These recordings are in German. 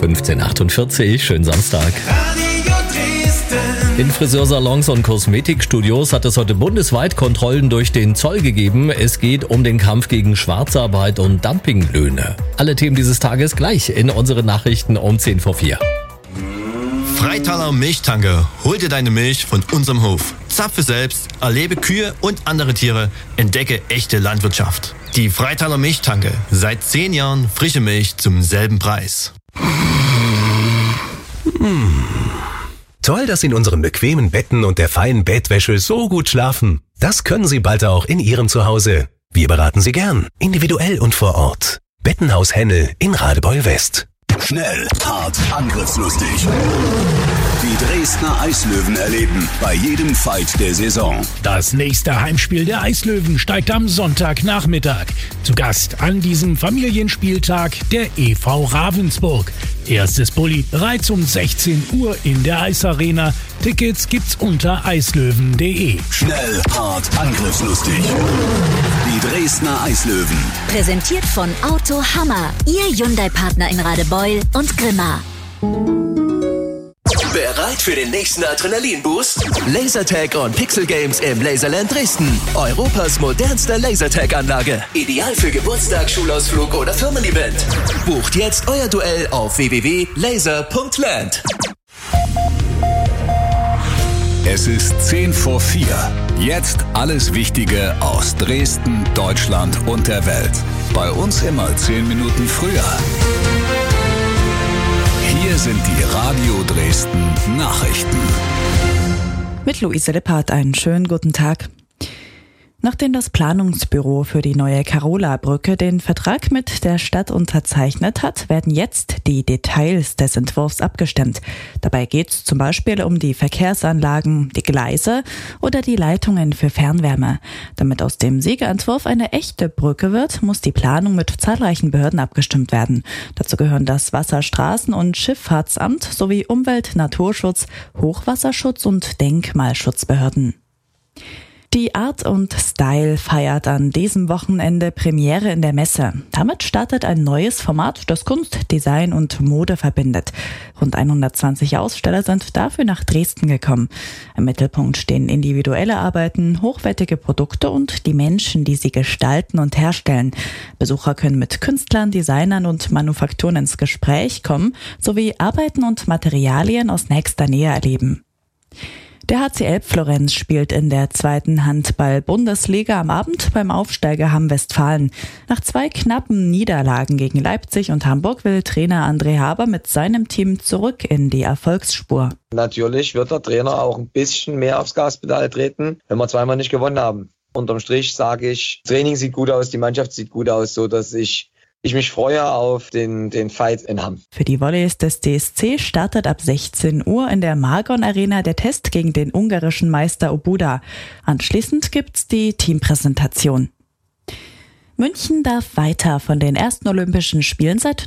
15:48, schönen Samstag. In Friseursalons und Kosmetikstudios hat es heute bundesweit Kontrollen durch den Zoll gegeben. Es geht um den Kampf gegen Schwarzarbeit und Dumpinglöhne. Alle Themen dieses Tages gleich in unseren Nachrichten um 4:10. Freitaler Milchtanke. Hol dir deine Milch von unserem Hof. Zapfe selbst, erlebe Kühe und andere Tiere, entdecke echte Landwirtschaft. Die Freitaler Milchtanke. Seit 10 Jahren frische Milch zum selben Preis. Toll, dass Sie in unseren bequemen Betten und der feinen Bettwäsche so gut schlafen. Das können Sie bald auch in Ihrem Zuhause. Wir beraten Sie gern, individuell und vor Ort. Bettenhaus Hennel in Radebeul West. Schnell, hart, angriffslustig. Die Dresdner Eislöwen erleben bei jedem Fight der Saison. Das nächste Heimspiel der Eislöwen steigt am Sonntagnachmittag. Zu Gast an diesem Familienspieltag der EV Ravensburg. Erstes Bulli bereits um 16 Uhr in der Eisarena. Tickets gibt's unter eislöwen.de. Schnell, hart, angriffslustig. Die Dresdner Eislöwen. Präsentiert von Auto Hammer, Ihr Hyundai-Partner in Radebeul und Grimma. Bereit für den nächsten Adrenalinboost? Lasertag und Pixel Games im Laserland Dresden. Europas modernste Lasertag-Anlage. Ideal für Geburtstag, Schulausflug oder Firmen-Event. Bucht jetzt euer Duell auf www.laser.land. Es ist 3:10. Jetzt alles Wichtige aus Dresden, Deutschland und der Welt. Bei uns immer 10 Minuten früher. Hier sind die Radio Dresden Nachrichten. Mit Luise Lippert einen schönen guten Tag. Nachdem das Planungsbüro für die neue Carola-Brücke den Vertrag mit der Stadt unterzeichnet hat, werden jetzt die Details des Entwurfs abgestimmt. Dabei geht es zum Beispiel um die Verkehrsanlagen, die Gleise oder die Leitungen für Fernwärme. Damit aus dem Siegerentwurf eine echte Brücke wird, muss die Planung mit zahlreichen Behörden abgestimmt werden. Dazu gehören das Wasserstraßen- und Schifffahrtsamt sowie Umwelt-, Naturschutz, Hochwasserschutz und Denkmalschutzbehörden. Die Art und Style feiert an diesem Wochenende Premiere in der Messe. Damit startet ein neues Format, das Kunst, Design und Mode verbindet. Rund 120 Aussteller sind dafür nach Dresden gekommen. Im Mittelpunkt stehen individuelle Arbeiten, hochwertige Produkte und die Menschen, die sie gestalten und herstellen. Besucher können mit Künstlern, Designern und Manufakturen ins Gespräch kommen, sowie Arbeiten und Materialien aus nächster Nähe erleben. Der HCL Florenz spielt in der 2. Handball-Bundesliga am Abend beim Aufsteiger Hamm Westfalen. Nach 2 knappen Niederlagen gegen Leipzig und Hamburg will Trainer André Haber mit seinem Team zurück in die Erfolgsspur. Natürlich wird der Trainer auch ein bisschen mehr aufs Gaspedal treten, wenn wir zweimal nicht gewonnen haben. Unterm Strich sage ich, Training sieht gut aus, die Mannschaft sieht gut aus, so dass ich mich freue auf den Fight in Hamm. Für die Volleys des DSC startet ab 16 Uhr in der Margon Arena der Test gegen den ungarischen Meister Obuda. Anschließend gibt's die Teampräsentation. München darf weiter von den ersten Olympischen Spielen seit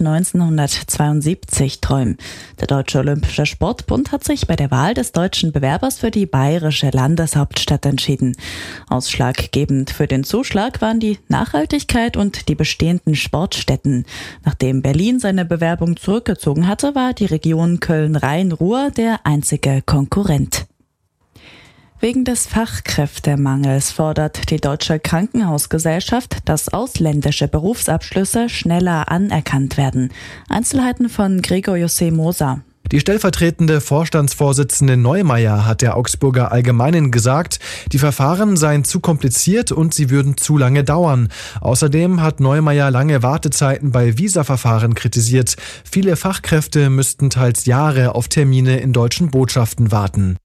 1972 träumen. Der Deutsche Olympische Sportbund hat sich bei der Wahl des deutschen Bewerbers für die bayerische Landeshauptstadt entschieden. Ausschlaggebend für den Zuschlag waren die Nachhaltigkeit und die bestehenden Sportstätten. Nachdem Berlin seine Bewerbung zurückgezogen hatte, war die Region Köln-Rhein-Ruhr der einzige Konkurrent. Wegen des Fachkräftemangels fordert die Deutsche Krankenhausgesellschaft, dass ausländische Berufsabschlüsse schneller anerkannt werden. Einzelheiten von Gregor José Moser. Die stellvertretende Vorstandsvorsitzende Neumeier hat der Augsburger Allgemeinen gesagt, die Verfahren seien zu kompliziert und sie würden zu lange dauern. Außerdem hat Neumeier lange Wartezeiten bei Visaverfahren kritisiert. Viele Fachkräfte müssten teils Jahre auf Termine in deutschen Botschaften warten.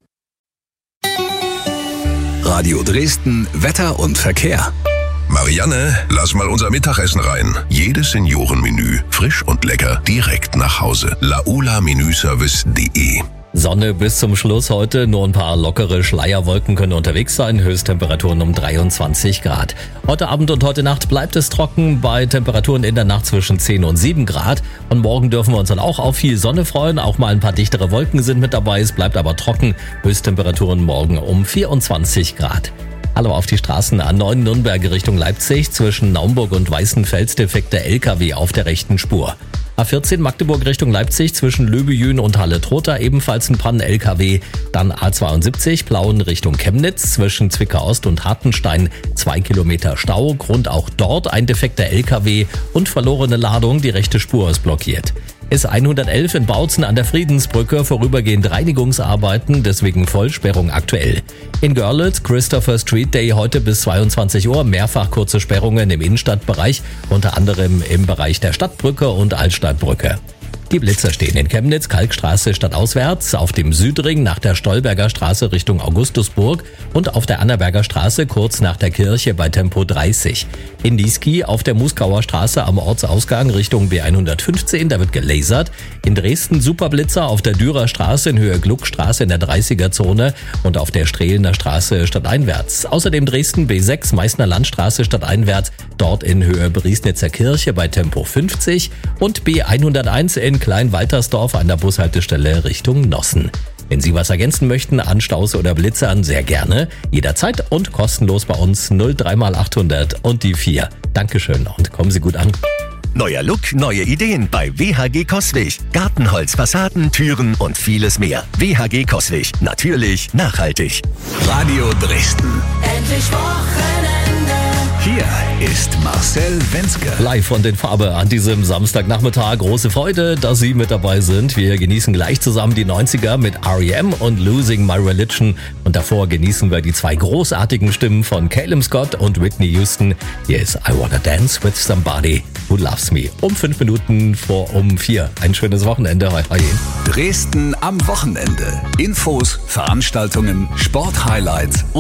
Radio Dresden, Wetter und Verkehr. Marianne, lass mal unser Mittagessen rein. Jedes Seniorenmenü, frisch und lecker, direkt nach Hause. laula-menüservice.de. Sonne bis zum Schluss heute, nur ein paar lockere Schleierwolken können unterwegs sein, Höchsttemperaturen um 23 Grad. Heute Abend und heute Nacht bleibt es trocken, bei Temperaturen in der Nacht zwischen 10 und 7 Grad. Und morgen dürfen wir uns dann auch auf viel Sonne freuen, auch mal ein paar dichtere Wolken sind mit dabei, es bleibt aber trocken, Höchsttemperaturen morgen um 24 Grad. Hallo auf die Straßen. A9 Nürnberg Richtung Leipzig, zwischen Naumburg und Weißenfels defekter LKW auf der rechten Spur. A14 Magdeburg Richtung Leipzig zwischen Löbejün und Halle-Trotha ebenfalls ein Pannen-LKW. Dann A72 Plauen Richtung Chemnitz zwischen Zwickau Ost und Hartenstein 2 Kilometer Stau. Grund auch dort ein defekter LKW und verlorene Ladung, die rechte Spur ist blockiert. S111 in Bautzen an der Friedensbrücke vorübergehend Reinigungsarbeiten, deswegen Vollsperrung aktuell. In Görlitz, Christopher Street Day heute bis 22 Uhr, mehrfach kurze Sperrungen im Innenstadtbereich, unter anderem im Bereich der Stadtbrücke und Altstadtbrücke. Die Blitzer stehen in Chemnitz, Kalkstraße stadtauswärts, auf dem Südring nach der Stolberger Straße Richtung Augustusburg und auf der Annaberger Straße kurz nach der Kirche bei Tempo 30. In Niesky auf der Muskauer Straße am Ortsausgang Richtung B115, da wird gelasert. In Dresden Superblitzer auf der Dürer Straße in Höhe Gluckstraße in der 30er-Zone und auf der Strehlener Straße stadteinwärts. Außerdem Dresden B6 Meißner Landstraße stadteinwärts, dort in Höhe Briesnitzer Kirche bei Tempo 50 und B101 in Klein-Waltersdorf an der Bushaltestelle Richtung Nossen. Wenn Sie was ergänzen möchten an Staus oder Blitzern, sehr gerne. Jederzeit und kostenlos bei uns 03 mal 800 und die 4. Dankeschön und kommen Sie gut an. Neuer Look, neue Ideen bei WHG Coswig. Gartenholz, Fassaden, Türen und vieles mehr. WHG Coswig. Natürlich nachhaltig. Radio Dresden. Endlich Wochenende. Hier ist Marcel Wenzke. Live von den Farbe an diesem Samstagnachmittag. Große Freude, dass Sie mit dabei sind. Wir genießen gleich zusammen die 90er mit R.E.M. und Losing My Religion. Und davor genießen wir die zwei großartigen Stimmen von Caleb Scott und Whitney Houston. Hier ist I Wanna Dance With Somebody Who Loves Me. Um 5 Minuten vor 4. Ein schönes Wochenende. Hoi, hoi. Dresden am Wochenende. Infos, Veranstaltungen, Sporthighlights und